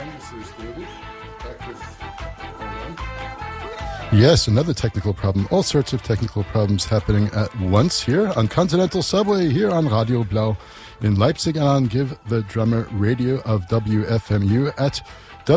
This is David, back with Yes, another technical problem. All sorts of technical problems happening at once here on Continental Subway, here on Radio Blau in Leipzig, and on Give the Drummer Radio of WFMU at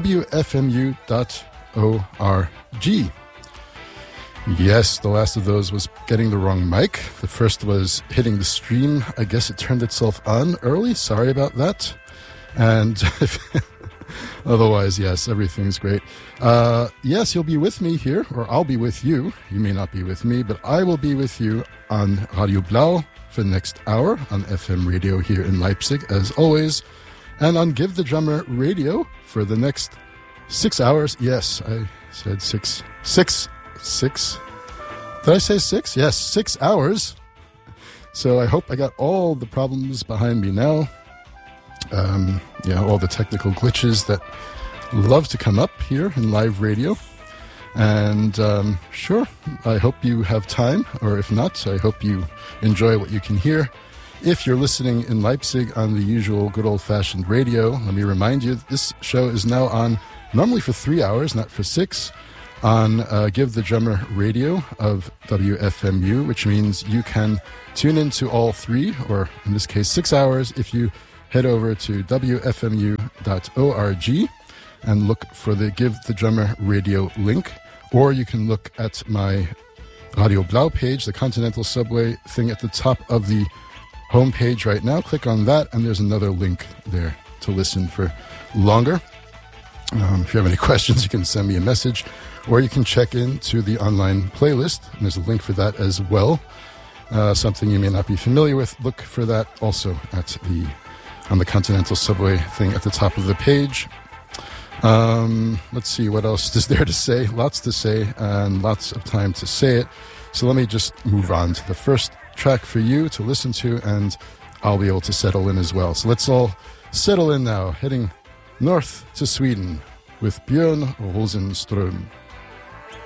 wfmu.org. Yes, the last of those was getting the wrong mic. The first was hitting the stream. I guess it turned itself on early. Sorry about that. And otherwise, yes, everything's great. Yes, you'll be with me here, or I'll be with you. You may not be with me, but I will be with you on Radio Blau for the next hour on FM radio here in Leipzig, as always, and on Give the Drummer Radio for the next 6 hours. Yes, I said six. Did I say 6? Yes, 6 hours. So I hope I got all the problems behind me now. All the technical glitches that love to come up here in live radio. And sure, I hope you have time, or if not, I hope you enjoy what you can hear. If you're listening in Leipzig on the usual good old-fashioned radio, let me remind you, this show is now on normally for 3 hours, not for 6, on Give the Drummer Radio of WFMU, which means you can tune into all 3, or in this case 6 hours, if you head over to wfmu.org and look for the Give the Drummer Radio link, or you can look at my Radio Blau page, the Continental Subway thing at the top of the homepage right now. Click on that, and there's another link there to listen for longer. If you have any questions, you can send me a message, or you can check into the online playlist, and there's a link for that as well. Something you may not be familiar with, look for that also on the Continental Subway thing at the top of the page. Let's see, what else is there to say? Lots to say, and lots of time to say it. So let me just move on to the first track for you to listen to, and I'll be able to settle in as well. So let's all settle in now, heading north to Sweden with Björn Rosenström.